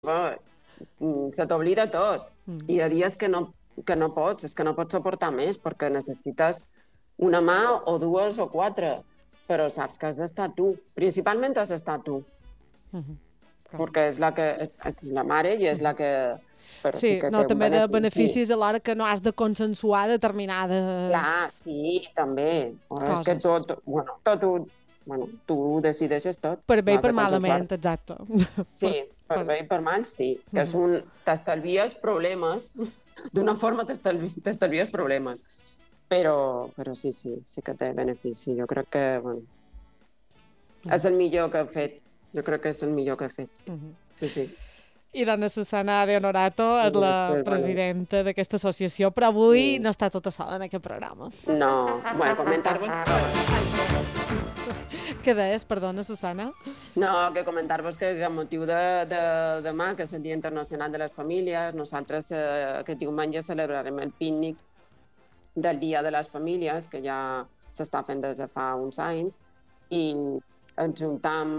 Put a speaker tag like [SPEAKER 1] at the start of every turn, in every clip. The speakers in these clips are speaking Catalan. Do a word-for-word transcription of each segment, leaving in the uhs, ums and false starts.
[SPEAKER 1] se t'oblida tot. Mm. I hi ha dies que no, que no pots, és que no pots suportar més, perquè necessites una mà o dues o quatre, però saps que has d'estar tu. Principalment has d'estar tu. Mm-hmm. Perquè és la que és, ets la mare i és la que... Però
[SPEAKER 2] sí,
[SPEAKER 1] sí que
[SPEAKER 2] no,
[SPEAKER 1] té
[SPEAKER 2] també
[SPEAKER 1] un benefici.
[SPEAKER 2] de beneficis alhora que no has de consensuar determinades...
[SPEAKER 1] Clar, sí, també. Coses. És que tot, bueno, tot ho, bueno, tu ho decideixes tot.
[SPEAKER 2] Per bé i per malament, exacte.
[SPEAKER 1] Sí, per, per bé i per mal, sí. Que és un... T'estalvies problemes. D'una forma t'estalvies problemes. Però, però sí, sí, sí que té benefici. Jo crec que, bueno, és el millor que he fet. Jo crec que és el millor que he fet. Sí, sí.
[SPEAKER 2] I dona Susana De Honorato és la presidenta d'aquesta associació, però avui no està tota sola en aquest programa.
[SPEAKER 1] No, bueno, comentar-vos tot.
[SPEAKER 2] Què deies, perdona, Susana?
[SPEAKER 1] No, que comentar-vos que a motiu de, de demà, que és el Dia Internacional de les Famílies, nosaltres eh, aquest diumenge celebrarem el pícnic del Dia de les Famílies, que ja s'està fent des de fa uns anys, i ens juntam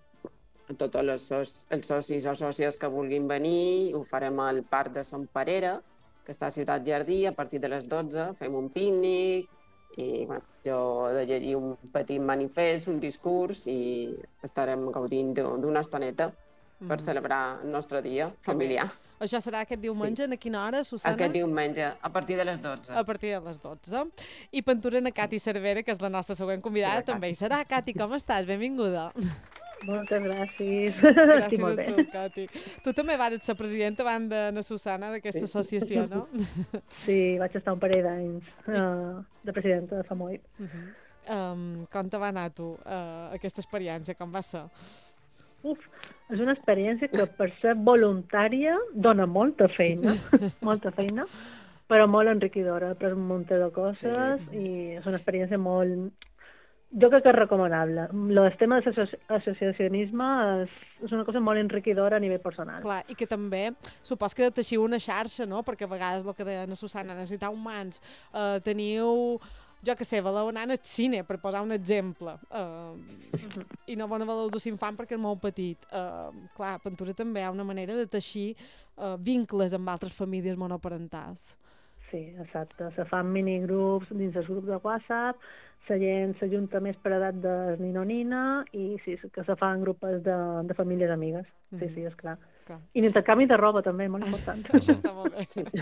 [SPEAKER 1] tots els, socis, els socis o sòcies que vulguin venir. Ho farem al Parc de Sant Perera, que està a Ciutat Jardí, a partir de les dotze. Fem un pícnic i bueno, jo he de llegir un petit manifest, un discurs, i estarem gaudint d'una estoneta per celebrar el nostre dia familiar.
[SPEAKER 2] Això serà aquest diumenge, sí. A quina hora, Susana?
[SPEAKER 1] Aquest diumenge, a partir de les dotze.
[SPEAKER 2] A partir de les dotze. I penturen a Cati sí. Cervera, que és la nostra següent convidada, sí, també hi serà. Cati, com estàs? Benvinguda.
[SPEAKER 3] Moltes gràcies.
[SPEAKER 2] Gràcies a tu, Cati. Tu també vas ser presidenta abans de na Susana d'aquesta sí. associació, no?
[SPEAKER 3] Sí, vaig estar un parell d'anys uh, de presidenta de fa molt.
[SPEAKER 2] Uh-huh. um, com te va anar tu, uh, aquesta experiència? Com va ser?
[SPEAKER 3] Uf, és una experiència que per ser voluntària dona molta feina, molta feina, però molt enriquidora. He après un munt de coses sí. I és una experiència molt... Jo crec que és recomanable. El tema de l'associacionisme és, és una cosa molt enriquidora a nivell personal.
[SPEAKER 2] Clar, i que també supos que teixiu una xarxa, no? Perquè a vegades el que deia na Susana, necessitau mans, eh, teniu, jo què sé, valeu anar al cine, per posar un exemple, eh, uh-huh. I no bona valeu dur infant perquè és molt petit. Eh, clar, a Pentura també hi ha una manera de teixir eh, vincles amb altres famílies monoparentals.
[SPEAKER 3] Sí, exacte. Se fan minigrups dins dels grups de WhatsApp, la gent s'ajunta més per edat de nino-nina i sí, que se fan grupos de, de famílies amigues. Sí, mm-hmm. Sí, és clar. clar. I l'intercanvi de roba també, molt important.
[SPEAKER 2] Això està molt bé. Sí.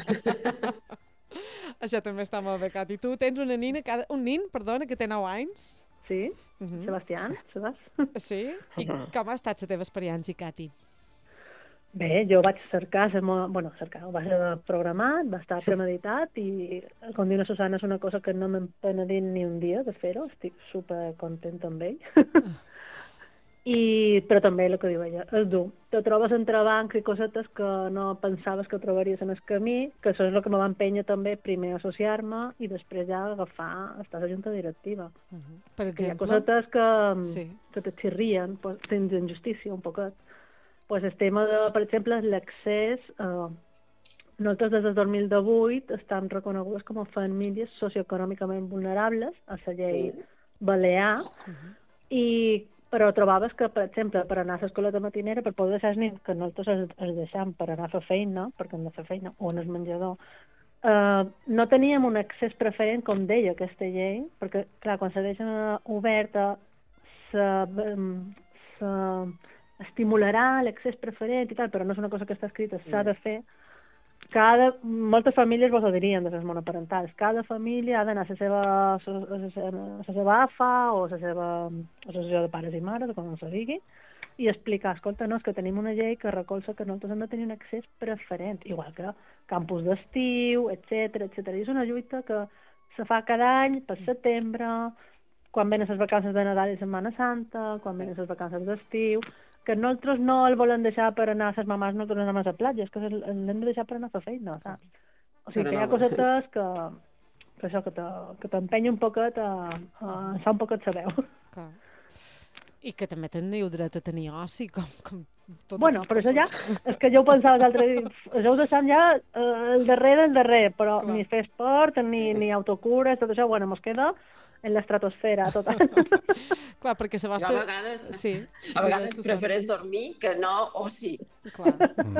[SPEAKER 2] Això també està molt bé, Cati. Tu tens una nina, un nin, perdona, que té nou anys?
[SPEAKER 3] Sí, mm-hmm. Sebastián, saps?
[SPEAKER 2] Sí? I com ha estat la teva experiència, Cati?
[SPEAKER 3] Bé, jo vaig cercar, bueno, cercar, ho vaig programar, va estar premeditat i, com diu la Susana, és una cosa que no m'hem penedit ni un dia de fer-ho, estic super content amb ell. I, però també el que diu ella, és dur. Te trobes entre bancs i cosetes que no pensaves que trobaries en el camí, que això és el que me va empènyer també primer a associar-me i després ja agafar, estar a la junta directiva.
[SPEAKER 2] Uh-huh. Per exemple?
[SPEAKER 3] Que hi ha cosetes que,
[SPEAKER 2] sí.
[SPEAKER 3] que te xirrien, pues, tens injustícia un poquet. Pues el tema, de, per exemple, l'accés, eh, nosaltres des del dos mil divuit estan reconegudes com a famílies socioeconòmicament vulnerables a la llei balear, uh-huh. I, però trobaves que, per exemple, per anar a l'escoleta matinera, per poder deixar els nens, que nosaltres els, els deixem per anar a fer feina, perquè hem de fer feina, o en el menjador, eh, no teníem un accés preferent, com deia aquesta llei, perquè, clar, quan se deixa oberta, se... se estimularà l'accés preferent i tal, però no és una cosa que està escrita, s'ha de fer. Cada, moltes famílies vos ho dirien, de les monoparentals. Cada família ha d'anar a la seva, a la seva A F A o a la seva associació de pares i mares, o com se digui, i explicar, escolta, no, és que tenim una llei que recolza que nosaltres hem de tenir un accés preferent, igual que campus d'estiu, etcètera, etcètera. I és una lluita que se fa cada any, per setembre, quan venen les vacances de Nadal i Setmana Santa, quan venen les vacances d'estiu, que nosaltres no el volen deixar per anar a les mamàs, nosaltres anem a la platja, és que l'hem de deixar per anar a fer feina, saps? O sigui, que hi ha cosetes que, que això, que t'empenya un poquet a, a alçar un poquet la veu.
[SPEAKER 2] Clar. I que també teniu dret a tenir oci, com, com totes
[SPEAKER 3] bueno, però això ja, és que jo ho pensava l'altre dia, això ho deixem ja eh, el darrer del darrer, però clar. Ni fer esport, ni, ni autocures, tot això, bueno, mos queda en l'estratosfera total.
[SPEAKER 2] Clar, perquè la
[SPEAKER 1] Jo
[SPEAKER 2] vostra...
[SPEAKER 1] a vegades,
[SPEAKER 2] Sí.
[SPEAKER 1] a vegades prefereix dormir que no oci.
[SPEAKER 2] Clar.